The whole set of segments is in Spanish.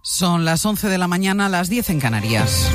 Son las 11 de la mañana, las 10 en Canarias.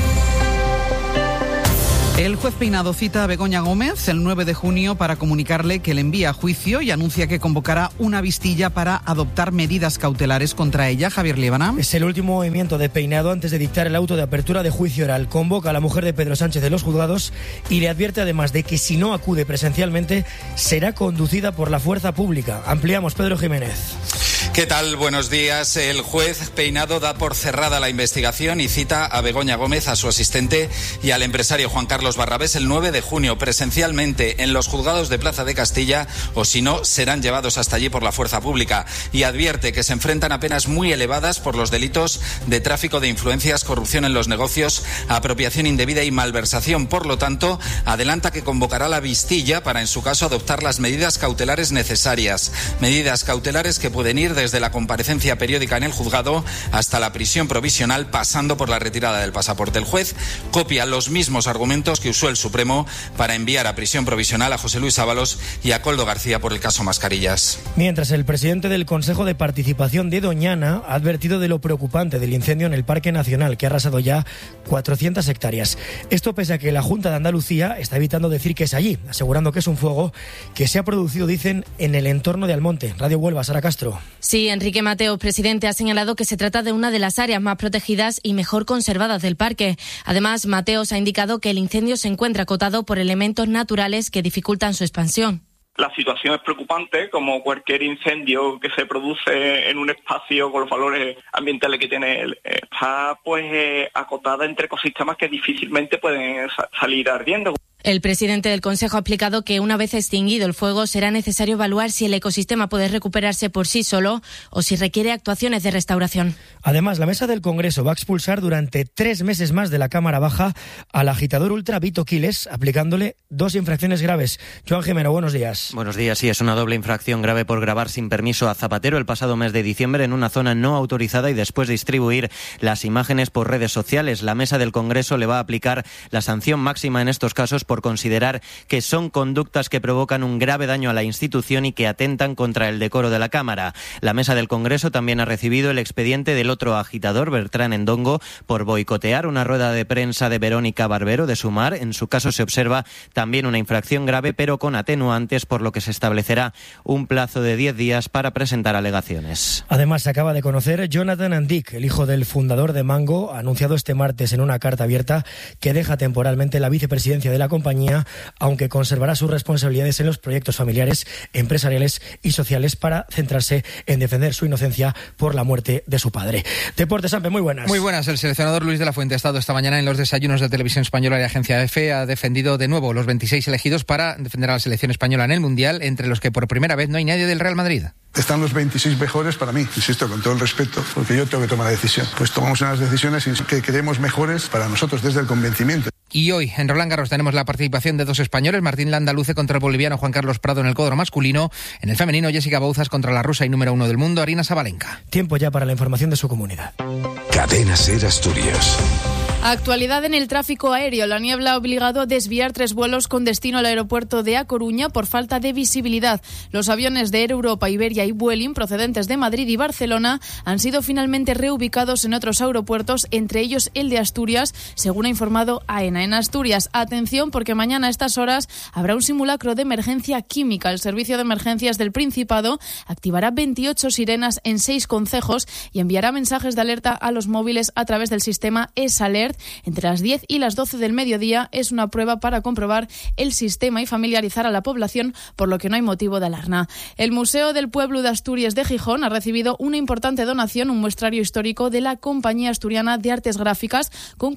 El juez Peinado cita a Begoña Gómez el 9 de junio para comunicarle que le envía a juicio y anuncia que convocará una vistilla para adoptar medidas cautelares contra ella. Javier Líbana. Es el último movimiento de Peinado antes de dictar el auto de apertura de juicio oral. Convoca a la mujer de Pedro Sánchez de los juzgados y le advierte además de que si no acude presencialmente será conducida por la fuerza pública. Ampliamos, Pedro Jiménez. ¿Qué tal? Buenos días. El juez Peinado da por cerrada la investigación y cita a Begoña Gómez, a su asistente y al empresario Juan Carlos Barrabés el 9 de junio presencialmente en los juzgados de Plaza de Castilla, o si no, serán llevados hasta allí por la fuerza pública, y advierte que se enfrentan a penas muy elevadas por los delitos de tráfico de influencias, corrupción en los negocios, apropiación indebida y malversación. Por lo tanto, adelanta que convocará la vistilla para, en su caso, adoptar las medidas cautelares necesarias. Medidas cautelares que pueden ir desde la comparecencia periódica en el juzgado hasta la prisión provisional, pasando por la retirada del pasaporte. El juez copia los mismos argumentos que usó el Supremo para enviar a prisión provisional a José Luis Ábalos y a Koldo García por el caso Mascarillas. Mientras, el presidente del Consejo de Participación de Doñana ha advertido de lo preocupante del incendio en el Parque Nacional, que ha arrasado ya 400 hectáreas. Esto pese a que la Junta de Andalucía está evitando decir que es allí, asegurando que es un fuego que se ha producido, dicen, en el entorno de Almonte. Radio Huelva, Sara Castro. Sí, Enrique Mateos, presidente, ha señalado que se trata de una de las áreas más protegidas y mejor conservadas del parque. Además, Mateos ha indicado que el incendio se encuentra acotado por elementos naturales que dificultan su expansión. La situación es preocupante, como cualquier incendio que se produce en un espacio con los valores ambientales que tiene, está acotada entre ecosistemas que difícilmente pueden salir ardiendo. El presidente del Consejo ha explicado que una vez extinguido el fuego será necesario evaluar si el ecosistema puede recuperarse por sí solo o si requiere actuaciones de restauración. Además, la mesa del Congreso va a expulsar durante 3 meses más de la Cámara Baja al agitador ultra Vito Quiles, aplicándole 2 infracciones graves. Joan Jimeno, buenos días. Buenos días, sí, es una doble infracción grave por grabar sin permiso a Zapatero el pasado mes de diciembre en una zona no autorizada y después distribuir las imágenes por redes sociales. La mesa del Congreso le va a aplicar la sanción máxima en estos casos por considerar que son conductas que provocan un grave daño a la institución y que atentan contra el decoro de la Cámara. La mesa del Congreso también ha recibido el expediente del otro agitador, Bertrán Endongo, por boicotear una rueda de prensa de Verónica Barbero de Sumar. En su caso se observa también una infracción grave, pero con atenuantes, por lo que se establecerá un plazo de 10 días para presentar alegaciones. Además, se acaba de conocer Jonathan Andic, el hijo del fundador de Mango, ha anunciado este martes en una carta abierta que deja temporalmente la vicepresidencia de la compañía, aunque conservará sus responsabilidades en los proyectos familiares, empresariales y sociales para centrarse en defender su inocencia por la muerte de su padre. Deportes, Ampe, muy buenas. Muy buenas. El seleccionador Luis de la Fuente ha estado esta mañana en los desayunos de Televisión Española y Agencia EFE. Ha defendido de nuevo los 26 elegidos para defender a la selección española en el Mundial, entre los que por primera vez no hay nadie del Real Madrid. Están los 26 mejores para mí, insisto, con todo el respeto, porque yo tengo que tomar la decisión. Pues tomamos unas decisiones que queremos mejores para nosotros desde el convencimiento. Y hoy en Roland Garros tenemos la participación de 2 españoles. Martín Landa luce contra el boliviano Juan Carlos Prado en el cuadro masculino. En el femenino, Jessica Bouzas contra la rusa y número 1 del mundo, Aryna Sabalenka. Tiempo ya para la información de su comunidad. Cadena SER Asturias. Actualidad en el tráfico aéreo. La niebla ha obligado a desviar 3 vuelos con destino al aeropuerto de A Coruña por falta de visibilidad. Los aviones de Air Europa, Iberia y Vueling, procedentes de Madrid y Barcelona, han sido finalmente reubicados en otros aeropuertos, entre ellos el de Asturias, según ha informado AENA. En Asturias, atención, porque mañana a estas horas habrá un simulacro de emergencia química. El Servicio de Emergencias del Principado activará 28 sirenas en 6 concejos y enviará mensajes de alerta a los móviles a través del sistema ESALERT. Entre las 10 y las 12 del mediodía es una prueba para comprobar el sistema y familiarizar a la población, por lo que no hay motivo de alarma. El Museo del Pueblo de Asturias de Gijón ha recibido una importante donación, un muestrario histórico de la Compañía Asturiana de Artes Gráficas, con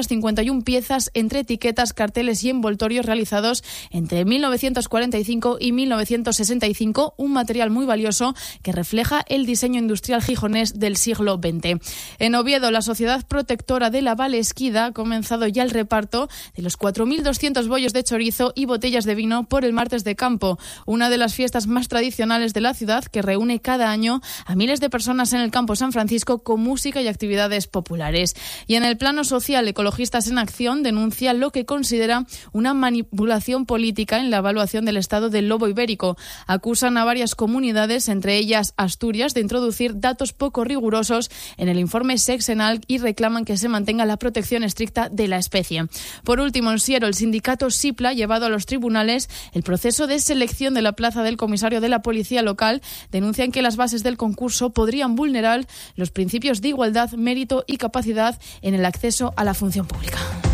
451 piezas entre etiquetas, carteles y envoltorios realizados entre 1945 y 1965, un material muy valioso que refleja el diseño industrial gijonés del siglo XX. En Oviedo, la Sociedad Protectora de la Valesca Beskida ha comenzado ya el reparto de los 4.200 bollos de chorizo y botellas de vino por el Martes de Campo, una de las fiestas más tradicionales de la ciudad que reúne cada año a miles de personas en el Campo San Francisco con música y actividades populares. Y en el plano social, Ecologistas en Acción denuncia lo que considera una manipulación política en la evaluación del estado del lobo ibérico. Acusan a varias comunidades, entre ellas Asturias, de introducir datos poco rigurosos en el informe sexenal y reclaman que se mantenga la protección estricta de la especie. Por último, en Siero, el sindicato SIPLA ha llevado a los tribunales el proceso de selección de la plaza del comisario de la policía local. Denuncian que las bases del concurso podrían vulnerar los principios de igualdad, mérito y capacidad en el acceso a la función pública.